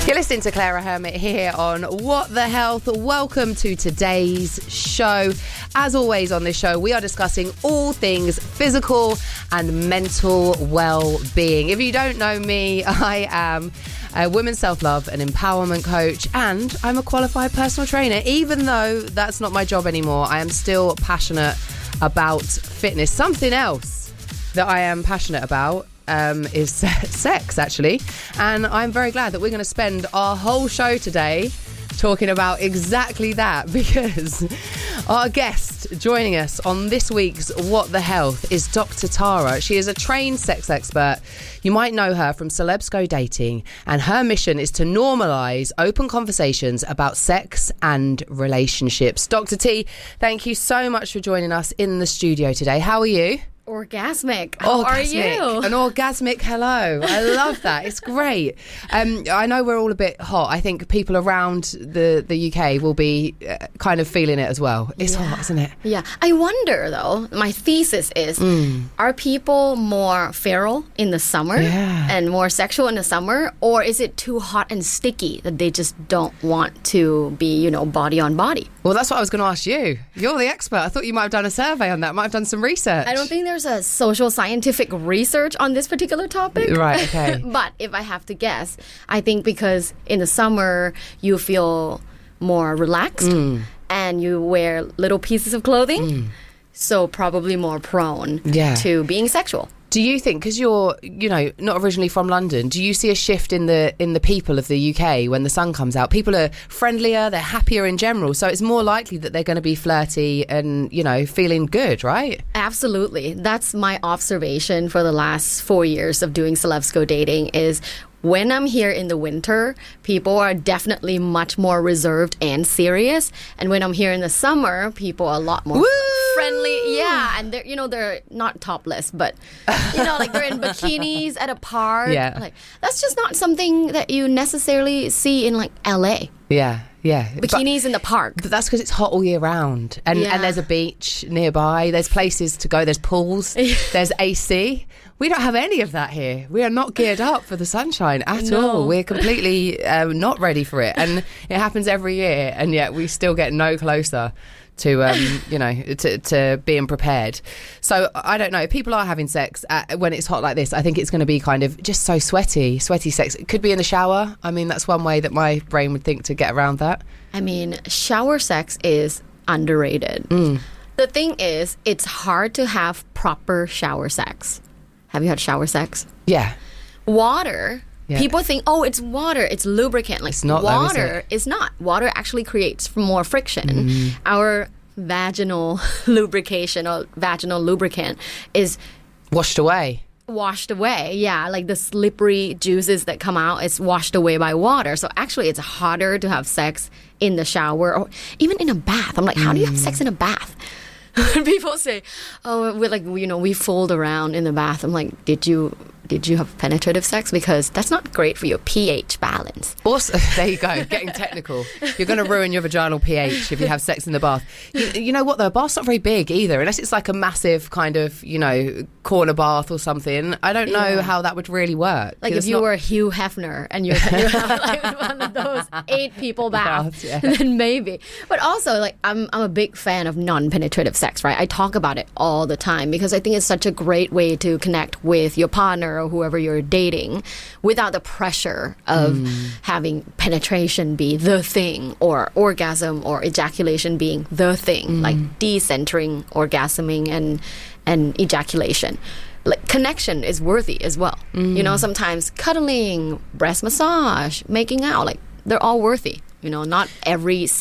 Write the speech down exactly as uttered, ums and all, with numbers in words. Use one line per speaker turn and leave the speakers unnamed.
You're listening to Clara Hermit here on What the Health. Welcome to today's show. As always on this show, we are discussing all things physical and mental well-being. If you don't know me, I am a women's self-love and empowerment coach, and I'm a qualified personal trainer. Even though that's not my job anymore, I am still passionate about fitness. Something else that I am passionate about Um, is sex, actually. And I'm very glad that we're going to spend our whole show today talking about exactly that, because our guest joining us on this week's What the Health is Doctor Tara. She is a trained sex expert. You might know her from Celebs Go Dating, and her mission is to normalise open conversations about sex and relationships. Doctor T, thank you so much for joining us in the studio today. How are you?
Orgasmic. How
orgasmic.
are you?
An orgasmic hello. I love that. It's great. Um, I know we're all a bit hot. I think people around the, the U K will be uh, kind of feeling it as well. It's
yeah.
hot, isn't it?
Yeah. I wonder, though, my thesis is, mm. are people more feral in the summer
yeah.
and more sexual in the summer? Or is it too hot and sticky that they just don't want to be, you know, body on body?
Well, that's what I was going to ask you. You're the expert. I thought you might have done a survey on that. Might have done some research.
I don't think there's a social scientific research on this particular topic.
Right, okay.
But if I have to guess, I think because in the summer you feel more relaxed mm. and you wear little pieces of clothing, mm. so probably more prone
yeah.
to being sexual.
Do you think, because you're, you know, not originally from London, do you see a shift in the in the people of the U K when the sun comes out? People are friendlier, they're happier in general, so it's more likely that they're going to be flirty and, you know, feeling good, right?
Absolutely. That's my observation for the last four years of doing Celebs Go Dating is when I'm here in the winter, people are definitely much more reserved and serious. And when I'm here in the summer, people are a lot more
Woo!
friendly. Yeah, and they're, you know, they're not topless, but, you know, like they're in bikinis at a park.
Yeah.
Like, that's just not something that you necessarily see in, like, L A.
Yeah, yeah.
Bikinis
but,
in the park.
But that's because it's hot all year round. And,
yeah.
and there's a beach nearby. There's places to go. There's pools. There's A C. We don't have any of that here. We are not geared up for the sunshine at
no.
all. We're completely um, not ready for it. And it happens every year. And yet we still get no closer to, um, you know, to, to being prepared. So I don't know. If people are having sex at, when it's hot like this, I think it's going to be kind of just so sweaty, sweaty sex. It could be in the shower. I mean, that's one way that my brain would think to get around that.
I mean, shower sex is underrated.
Mm.
The thing is, it's hard to have proper shower sex. Have you had shower sex?
Yeah.
Water.
Yeah.
People think, oh, it's water, it's lubricant. Like
it's not
water
though, is, it?
is not. Water actually creates more friction.
Mm.
Our vaginal lubrication or vaginal lubricant is
washed away.
Washed away, yeah. Like the slippery juices that come out is washed away by water. So actually, it's harder to have sex in the shower or even in a bath. I'm like, how do you have sex in a bath? People say, oh, we're like, you know, we fold around in the bath. I'm like, did you did you have penetrative sex? Because that's not great for your pH balance.
Also, there you go, getting technical. You're going to ruin your vaginal pH if you have sex in the bath. You, you know what, though? A bath's not very big either, unless it's like a massive kind of, you know, corner bath or something. I don't know
yeah.
how that would really work.
Like if you
not...
were Hugh Hefner and you're, you have like one of those eight people baths,
yeah.
then maybe. But also, like, I'm, I'm a big fan of non-penetrative sex, right? I talk about it all the time because I think it's such a great way to connect with your partner or whoever you're dating without the pressure of mm. having penetration be the thing or orgasm or ejaculation being the thing, mm. like decentering, orgasming, and and ejaculation. Like connection is worthy as well. Mm. You know, sometimes cuddling, breast massage, making out, like they're all worthy. You know, not every